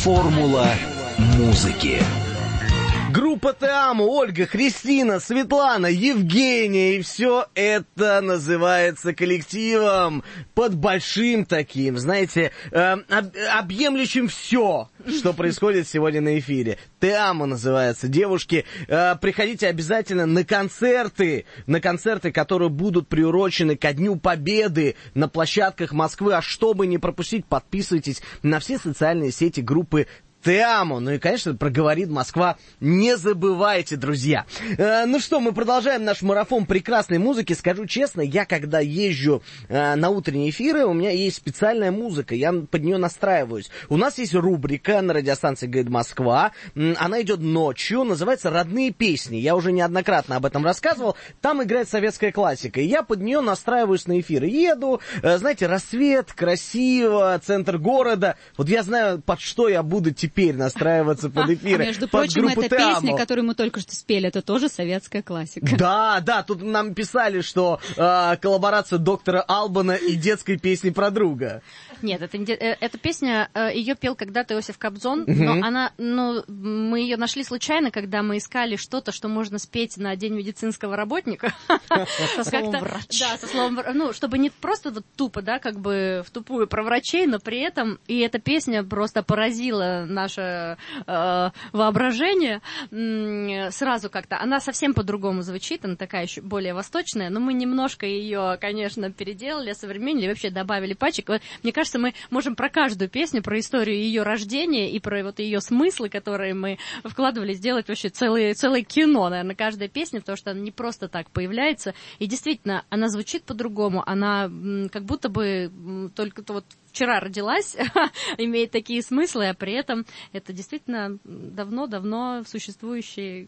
Формула музыки. Группа Теамо, Ольга, Христина, Светлана, Евгения, и все это называется коллективом под большим таким, знаете, объемлющим все, что происходит сегодня на эфире. Теамо называется. Девушки, приходите обязательно на концерты, которые будут приурочены ко Дню Победы на площадках Москвы. А чтобы не пропустить, подписывайтесь на все социальные сети группы Теамо. Ну и, конечно, проговорит Москва. Не забывайте, друзья. Ну что, мы продолжаем наш марафон прекрасной музыки. Скажу честно, я когда езжу на утренние эфиры, у меня есть специальная музыка, я под нее настраиваюсь. У нас есть рубрика на радиостанции «Говорит Москва». Она идет ночью, называется «Родные песни». Я уже неоднократно об этом рассказывал. Там играет советская классика. И я под нее настраиваюсь на эфиры. Еду, знаете, рассвет, красиво, центр города. Вот я знаю, под что я буду теперь настраиваться под эфиры. Между прочим, эта песня, которую мы только что спели, это тоже советская классика. Да, тут нам писали, что коллаборация доктора Албана и детской песни про друга. Нет, эта песня, ее пел когда-то Иосиф Кобзон, но мы ее нашли случайно, когда мы искали что-то, что можно спеть на День медицинского работника. Со словом врач. Да, со словом, чтобы не просто вот тупо, да, как бы в тупую про врачей, но при этом и эта песня просто поразила наше воображение сразу как-то. Она совсем по-другому звучит, она такая еще более восточная, но мы немножко ее, конечно, переделали, осовременили, вообще добавили патчик. Мне кажется, мы можем про каждую песню, про историю ее рождения и про вот ее смыслы, которые мы вкладывали, сделать вообще целое кино, наверное, каждая песня, потому что она не просто так появляется. И действительно, она звучит по-другому, она как будто бы только-то вот вчера родилась, имеет такие смыслы, а при этом это действительно давно-давно существующий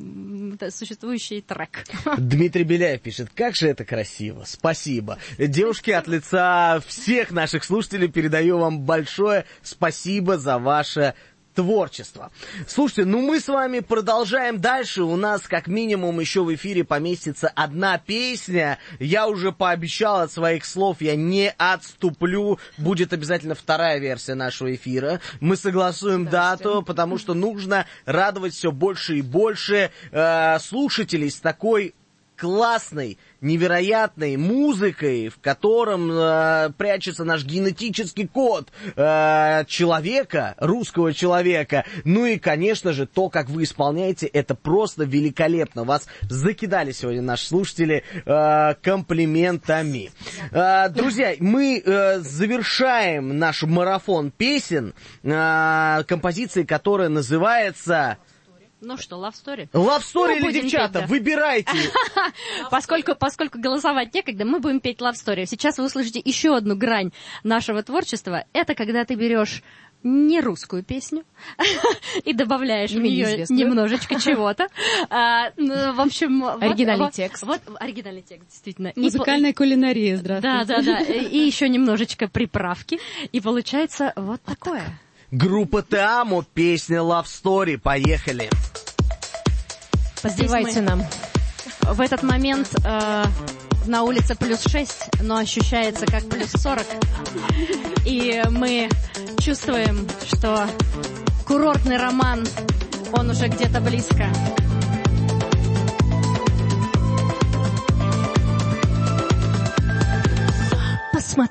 трек. Дмитрий Беляев пишет: как же это красиво, спасибо. Девушки, от лица всех наших слушателей передаю вам большое спасибо за ваше творчество. Слушайте, мы с вами продолжаем дальше. У нас как минимум еще в эфире поместится одна песня. Я уже пообещал от своих слов, я не отступлю. Будет обязательно вторая версия нашего эфира. Мы согласуем дату, потому что нужно радовать все больше и больше слушателей с такой классной, невероятной музыкой, в котором прячется наш генетический код человека, русского человека. Ну и, конечно же, то, как вы исполняете, это просто великолепно. Вас закидали сегодня наши слушатели комплиментами. Друзья, мы завершаем наш марафон песен композицией, которая называется... Ну что, Love Story? Love Story или девчата? Выбирайте. Поскольку голосовать некогда, мы будем петь Love Story. Сейчас вы услышите еще одну грань нашего творчества. Это когда ты берешь не русскую песню и добавляешь в нее немножечко чего-то. В общем... Оригинальный текст. Вот оригинальный текст, действительно. Музыкальная кулинария, здравствуйте. Да. И еще немножечко приправки. И получается вот такое. Группа Теамо, песня Love Story. Поехали. Подпевайте нам. В этот момент на улице +6, но ощущается как +40. И мы чувствуем, что курортный роман, он уже где-то близко.